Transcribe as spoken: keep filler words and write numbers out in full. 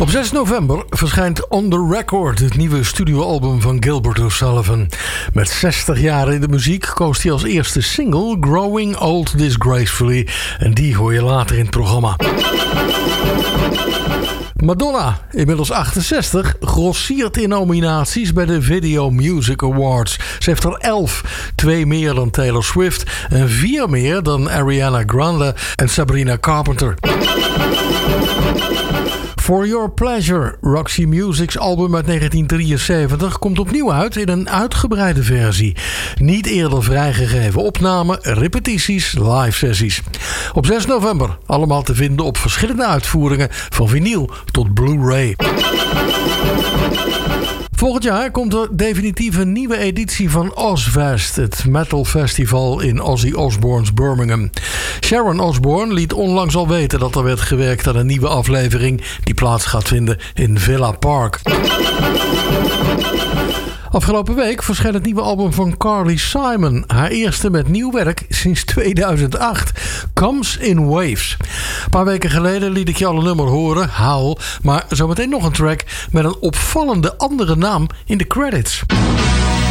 Op zes november verschijnt On The Record, het nieuwe studioalbum van Gilbert O'Sullivan. Met zestig jaar in de muziek koos hij als eerste single Growing Old Disgracefully. En die hoor je later in het programma. Madonna, inmiddels achtenzestig, grossiert in nominaties bij de Video Music Awards. Ze heeft er elf, twee meer dan Taylor Swift en vier meer dan Ariana Grande en Sabrina Carpenter. For Your Pleasure, Roxy Music's album uit negentien drieënzeventig, komt opnieuw uit in een uitgebreide versie. Niet eerder vrijgegeven opnamen, repetities, live sessies. Op zes november, allemaal te vinden op verschillende uitvoeringen, van vinyl tot Blu-ray. Volgend jaar komt er definitief een nieuwe editie van Ozzfest, het metal festival in Ozzy Osbourne's Birmingham. Sharon Osbourne liet onlangs al weten dat er werd gewerkt aan een nieuwe aflevering die plaats gaat vinden in Villa Park. Afgelopen week verscheen het nieuwe album van Carly Simon. Haar eerste met nieuw werk sinds tweeduizend acht. Comes in Waves. Een paar weken geleden liet ik je al een nummer horen, Howl. Maar zometeen nog een track met een opvallende andere naam in de credits.